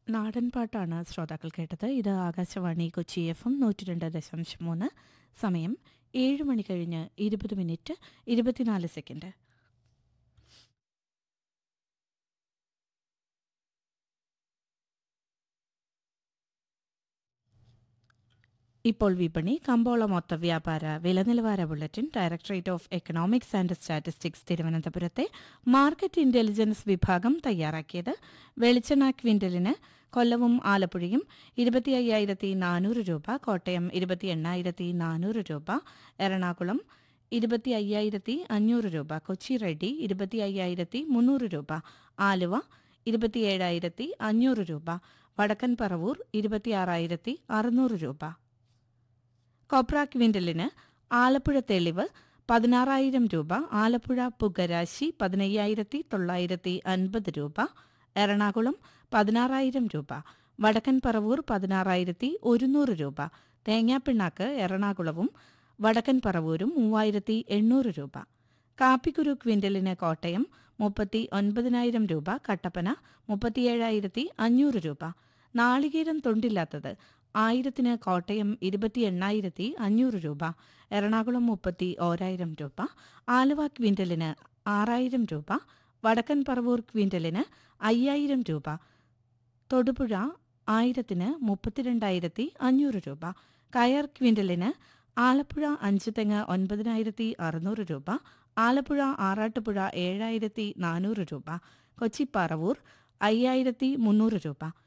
നാടൻ പാട്ടാണ് ശ്രോതാക്കൾ കേട്ടത്. ഇത് ആകാശവാണി കൊച്ചി FM 102.3. സമയം 7 മണി കഴിഞ്ഞ് 20 മിനിറ്റ് 24 സെക്കൻഡ്. ഇപ്പോൾ വിപണി കമ്പോള മൊത്ത വ്യാപാര വില നിലവാര bulletin directorate of economics and statistics തിരുവനന്തപുരത്തെ മാർക്കറ്റ് ഇന്റലിജൻസ് വിഭാഗം തയ്യാറാക്കിയത്. വെളിച്ചെണ്ണ ക്വിന്റലിന് കൊല്ലവും ആലപ്പുഴയും 25,400 രൂപ, കോട്ടയം 28,400 രൂപ, എറണാകുളം 25,500 രൂപ, കൊച്ചി റെഡി 25,300 രൂപ, ആലുവ 27,500 രൂപ, വടക്കൻ പറവൂർ 26,600 രൂപ. കൊപ്ര ക്വിന്റലിന് ആലപ്പുഴ തെളിവ് 16,000 രൂപ, ആലപ്പുഴ പുകരാശി 15,950 രൂപ, എറണാകുളം 16,000 രൂപ, വടക്കൻ പറവൂർ 16,100 രൂപ, തേങ്ങാപ്പിണ്ണാക്ക് എറണാകുളവും വടക്കൻ പറവൂരും 3,800 രൂപ. കാപ്പിക്കുരു ക്വിന്റലിന് കോട്ടയം 39,000 രൂപ, കട്ടപ്പന 37,500 രൂപ. നാളികേരം തൊണ്ടില്ലാത്തത് 1000-ന് കോട്ടയം 28,500 രൂപ, എറണാകുളം 31,000 രൂപ, ആലുവ ക്വിന്റലിന് 6,000 രൂപ, വടക്കൻ പറവൂർ ക്വിന്റലിന് 5,000 രൂപ, തൊടുപുഴ 1000-ന് 32,500 രൂപ, കയർ ക്വിന്റലിന് ആലപ്പുഴ 5 തെങ്ങ് 9,600 രൂപ, ആലപ്പുഴ ആറാട്ടുപുഴ 7,400 രൂപ, കൊച്ചി പറവൂർ 5,300 രൂപ.